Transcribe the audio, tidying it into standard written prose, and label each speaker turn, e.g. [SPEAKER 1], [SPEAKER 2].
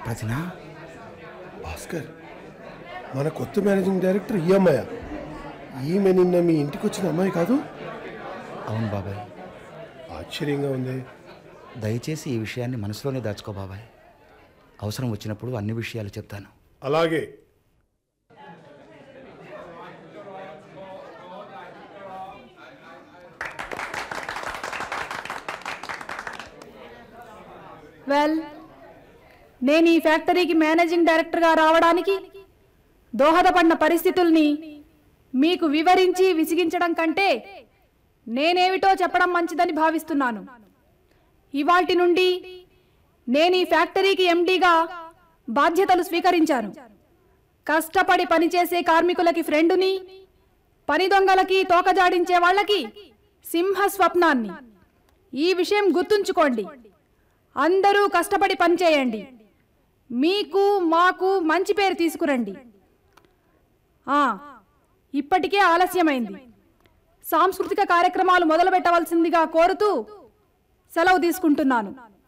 [SPEAKER 1] వదినా,
[SPEAKER 2] భాస్కర్, మన కొత్త మేనేజింగ్ డైరెక్టర్ ఈ అమ్మాయి. ఈమె నిన్న మీ ఇంటికి వచ్చిన అమ్మాయి కాదు?
[SPEAKER 1] అవును బాబాయ్.
[SPEAKER 2] ఆశ్చర్యంగా ఉంది.
[SPEAKER 1] దయచేసి ఈ విషయాన్ని మనసులోనే దాచుకో బాబాయ్. అవసరం వచ్చినప్పుడు అన్ని విషయాలు చెప్తాను.
[SPEAKER 2] అలాగే.
[SPEAKER 3] వెల్, నేను ఈ ఫ్యాక్టరీకి మేనేజింగ్ డైరెక్టర్గా రావడానికి దోహదపడిన పరిస్థితుల్ని మీకు వివరించి విసిగించడం కంటే నేనేమిటో చెప్పడం మంచిదని భావిస్తున్నాను. ఇవాల్టి నుండి నేను ఈ ఫ్యాక్టరీకి ఎండీగా బాధ్యతలు స్వీకరించాను. కష్టపడి పనిచేసే కార్మికులకి ఫ్రెండుని, పని దొంగలకి తోకజాడించే వాళ్ళకి సింహ స్వప్నాన్ని. ఈ విషయం గుర్తుంచుకోండి. అందరూ కష్టపడి పనిచేయండి. మీకు మాకు మంచి పేరు తీసుకురండి. ఇప్పటికే ఆలస్యమైంది. సాంస్కృతిక కార్యక్రమాలు మొదలు పెట్టవలసిందిగా కోరుతూ సెలవు తీసుకుంటున్నాను.